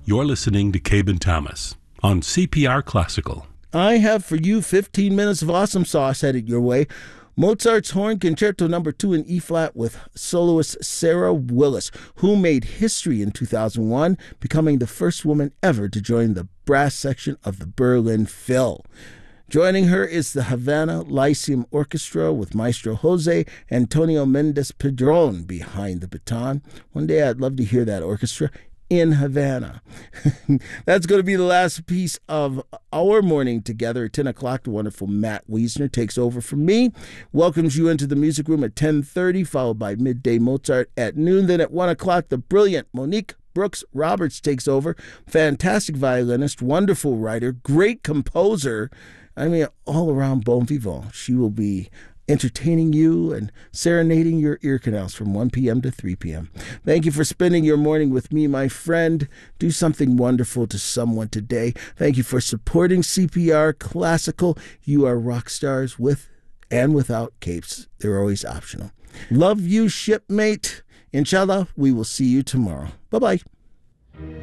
You're listening to Cabin Thomas on CPR Classical. I have for you 15 minutes of awesome sauce headed your way. Mozart's Horn Concerto No. 2 in E-flat with soloist Sarah Willis, who made history in 2001, becoming the first woman ever to join the brass section of the Berlin Phil. Joining her is the Havana Lyceum Orchestra with Maestro Jose Antonio Mendez Padron behind the baton. One day I'd love to hear that orchestra in Havana. That's going to be the last piece of our morning together at 10 o'clock. The wonderful Matt Wiesner takes over from me, welcomes you into the music room at 10:30, followed by Midday Mozart at noon. Then at 1 o'clock, the brilliant Monique Brooks Roberts takes over. Fantastic violinist, wonderful writer, great composer. I mean, all around bon vivant. She will be entertaining you and serenading your ear canals from 1 p.m. to 3 p.m. Thank you for spending your morning with me, my friend. Do something wonderful to someone today. Thank you for supporting CPR Classical. You are rock stars with and without capes. They're always optional. Love you, shipmate. Inshallah, we will see you tomorrow. Bye-bye.